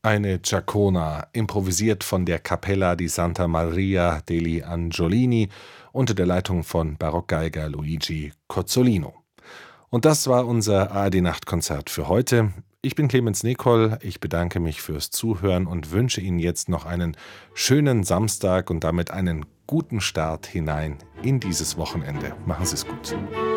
Eine Giacona, improvisiert von der Cappella di Santa Maria degli Angiolini unter der Leitung von Barockgeiger Luigi Cozzolino. Und das war unser ARD-Nachtkonzert für heute. Ich bin Clemens Nicol, ich bedanke mich fürs Zuhören und wünsche Ihnen jetzt noch einen schönen Samstag und damit einen guten Start hinein in dieses Wochenende. Machen Sie es gut.